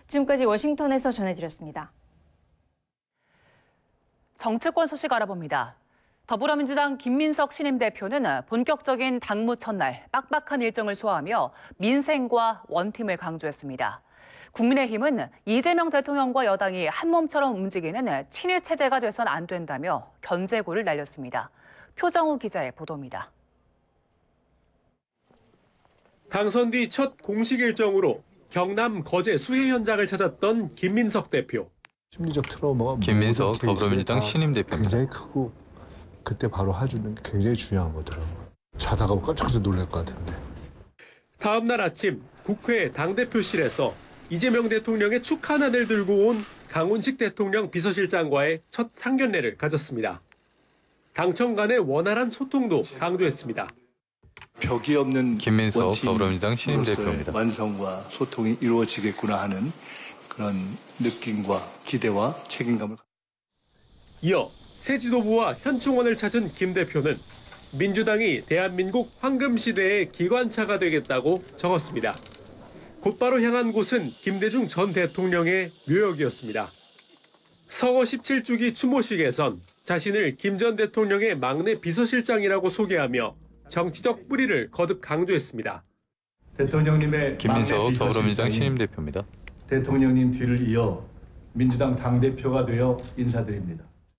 지금까지 워싱턴에서 전해드렸습니다. 정치권 소식 알아봅니다. 더불어민주당 김민석 신임 대표는 본격적인 당무 첫날 빡빡한 일정을 소화하며 민생과 원팀을 강조했습니다. 국민의힘은 이재명 대통령과 여당이 한 몸처럼 움직이는 친일 체제가 돼선 안 된다며 견제구를 날렸습니다. 표정우 기자의 보도입니다. 당선 뒤 첫 공식 일정으로 경남 거제 수해 현장을 찾았던 김민석 대표. 심리적 트라우마가 김민석 더불어민주당 신임 대표입니다. 굉장히 크고 그때 바로 해주는 게 굉장히 중요한 거더라고요. 자다가 깜짝깜짝 놀랄 것 같은데. 다음 날 아침 국회 당대표실에서 이재명 대통령의 축하난을 들고 온 강훈식 대통령 비서실장과의 첫 상견례를 가졌습니다. 당청 간의 원활한 소통도 강조했습니다. 벽이 없는 김민석 더불어민주당 신임 대표입니다. 완성과 소통이 이루어지겠구나 하는 그런 느낌과 기대와 책임감을. 이어 새 지도부와 현 청원을 찾은 김 대표는 민주당이 대한민국 황금시대의 기관차가 되겠다고 적었습니다. 곧바로 향한 곳은 김대중 전 대통령의 묘역이었습니다. 서거 17주기 추모식에선 자신을 김 전 대통령의 막내 비서실장이라고 소개하며 정치적 뿌리를 거듭 강조했습니다. 대통령님의 김민석 더불어민주당 신임 대표입니다. 대통령님 뒤를 이어 민주당 당대표가 되어 인사드립니다.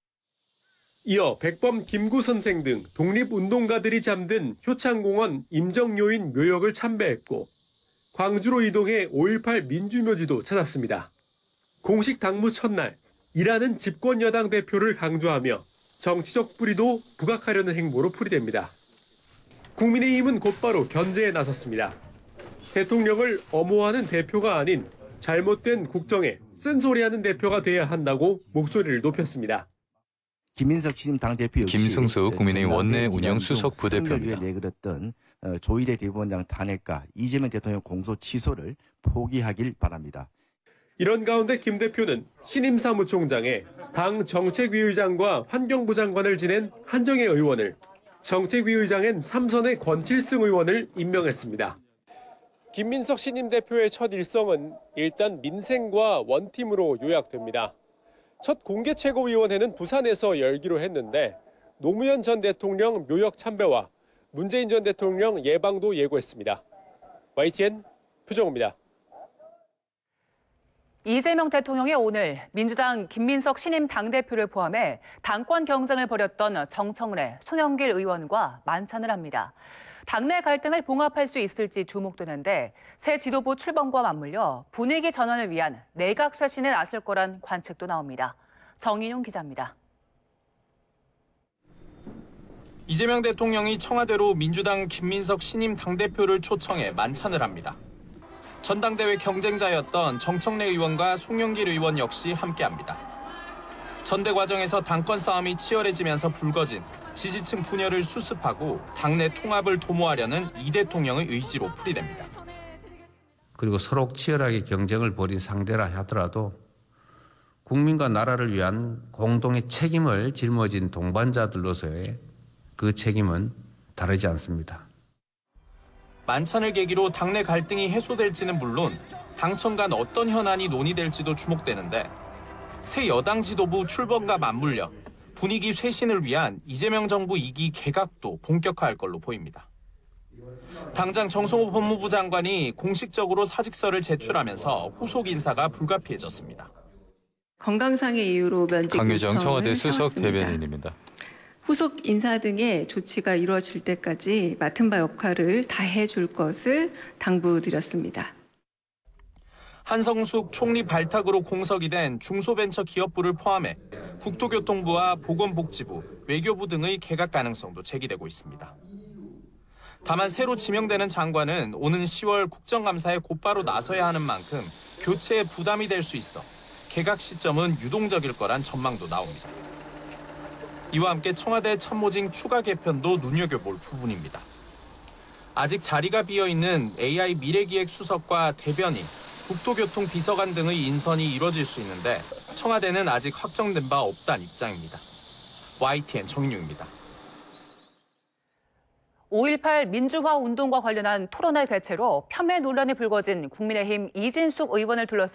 이어 백범 김구 선생 등 독립운동가들이 잠든 효창공원 임정요인 묘역을 참배했고 광주로 이동해 5.18 민주묘지도 찾았습니다. 공식 당무 첫날 일하는 집권 여당 대표를 강조하며 정치적 뿌리도 부각하려는 행보로 풀이됩니다. 국민의힘은 곧바로 견제에 나섰습니다. 대통령을 엄호하는 대표가 아닌 잘못된 국정에 쓴소리하는 대표가 돼야 한다고 목소리를 높였습니다. 김민석 신임 당대표 역시 김승수 국민의힘 원내 운영 수석 부대표입니다. 내걸었던 조희대 대법원장 탄핵과 이재명 대통령 공소 취소를 포기하길 바랍니다. 이런 가운데 김 대표는 신임 사무총장에 당 정책위의장과 환경부 장관을 지낸 한정혜 의원을, 정책위의장엔 삼선의 권칠승 의원을 임명했습니다. 김민석 신임 대표의 첫 일성은 일단 민생과 원팀으로 요약됩니다. 첫 공개 최고위원회는 부산에서 열기로 했는데 노무현 전 대통령 묘역 참배와 문재인 전 대통령 예방도 예고했습니다. YTN 표정우입니다. 이재명 대통령이 오늘 민주당 김민석 신임 당대표를 포함해 당권 경쟁을 벌였던 정청래, 송영길 의원과 만찬을 합니다. 당내 갈등을 봉합할 수 있을지 주목되는데 새 지도부 출범과 맞물려 분위기 전환을 위한 내각 쇄신에 나설 거란 관측도 나옵니다. 정인용 기자입니다. 이재명 대통령이 청와대로 민주당 김민석 신임 당대표를 초청해 만찬을 합니다. 전당대회 경쟁자였던 정청래 의원과 송영길 의원 역시 함께합니다. 전대 과정에서 당권 싸움이 치열해지면서 불거진 지지층 분열을 수습하고 당내 통합을 도모하려는 이 대통령의 의지로 풀이됩니다. 그리고 서로 치열하게 경쟁을 벌인 상대라 하더라도 국민과 나라를 위한 공동의 책임을 짊어진 동반자들로서의 그 책임은 다르지 않습니다. 만찬을 계기로 당내 갈등이 해소될지는 물론 당청 간 어떤 현안이 논의될지도 주목되는데 새 여당 지도부 출범과 맞물려 분위기 쇄신을 위한 이재명 정부 2기 개각도 본격화할 걸로 보입니다. 당장 정성호 법무부 장관이 공식적으로 사직서를 제출하면서 후속 인사가 불가피해졌습니다. 건강상의 이유로 면직 강유정 청와대 요청을 수석 해왔습니다. 대변인입니다. 후속 인사 등의 조치가 이루어질 때까지 맡은 바 역할을 다해 줄 것을 당부드렸습니다. 한성숙 총리 발탁으로 공석이 된 중소벤처기업부를 포함해 국토교통부와 보건복지부, 외교부 등의 개각 가능성도 제기되고 있습니다. 다만 새로 지명되는 장관은 오는 10월 국정감사에 곧바로 나서야 하는 만큼 교체에 부담이 될 수 있어 개각 시점은 유동적일 거란 전망도 나옵니다. 이와 함께 청와대 참모진 추가 개편도 눈여겨볼 부분입니다. 아직 자리가 비어있는 AI 미래기획 수석과 대변인, 국토교통 비서관 등의 인선이 이뤄질 수 있는데 청와대는 아직 확정된 바 없다는 입장입니다. YTN 정인용입니다. 5.18 민주화 운동과 관련한 토론회 개최로 폄훼 논란이 불거진 국민의힘 이진숙 의원을 둘러싼